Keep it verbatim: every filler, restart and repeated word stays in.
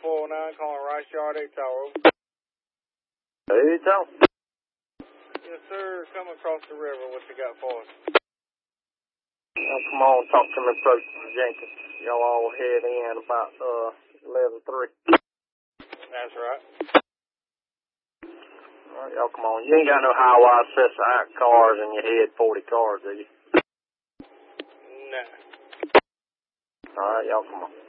four oh nine calling Rice Yard eight Tower. Hey, Tom. Yes, sir. Come across the river. What you got for us? Now, come on, talk to me, President Jenkins. Y'all all head in about uh eleven three. That's right. All right, y'all come on. You ain't got no high-wise sets of out cars in your head forty cars, do you? Nah. All right, y'all come on.